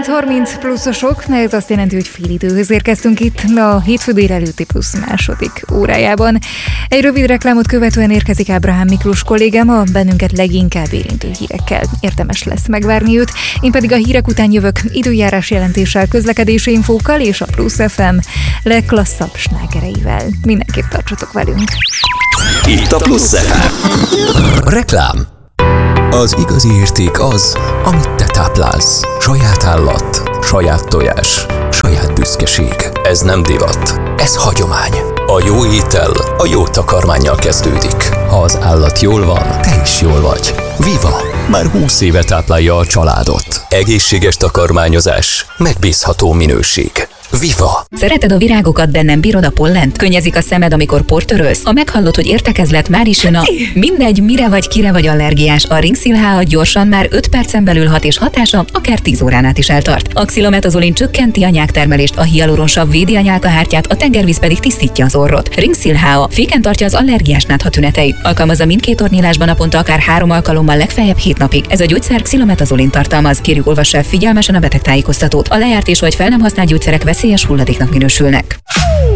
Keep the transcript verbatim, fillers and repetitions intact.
Tehát harminc pluszosok, ez azt jelenti, hogy fél időhöz érkeztünk itt a hétfő délelőtti plusz második órájában. Egy rövid reklámot követően érkezik Ábrahám Miklós kollégám, a bennünket leginkább érintő hírekkel. Érdemes lesz megvárni őt, én pedig a hírek után jövök időjárás jelentéssel, közlekedési infókkal és a Plusz ef em legklasszabb slágereivel. Mindenképp tartsatok velünk! Itt a Plusz ef em. Reklám. Az igazi érték az, amit te táplálsz. Saját állat, saját tojás, saját büszkeség. Ez nem divat, ez hagyomány. A jó étel a jó takarmánnyal kezdődik. Ha az állat jól van, te is jól vagy. Viva! Már húsz éve táplálja a családot. Egészséges takarmányozás, megbízható minőség. Viva! Szereted a virágokat, de nem bírod a pollent? Könnyezik a szemed, amikor portörölsz? Ha meghallod, hogy értekezlet, már is jön a... Mindegy, mire vagy, kire vagy allergiás. A Ringszil há á gyorsan már öt percen belül hat, és hatása akár tíz órán át is eltart. A xilometazoline csökkenti a nyáktermelést, a hialuronsav védi a nyálkahártyát, a tengervíz pedig tisztítja az orrot. Ringszil há á féken tartja az allergiás nátha tüneteit. Alkalmazza mindkét orrnyílásban naponta akár három alkalommal, legfeljebb hét napig. Ez a gyógyszer xilometazoline tartalmaz. Kérjük, olvassa el figyelmesen a betegtájékoztatót. A lejárt és vagy fel nem használt gyógyszerek veszélyes hulladéknak minősülnek.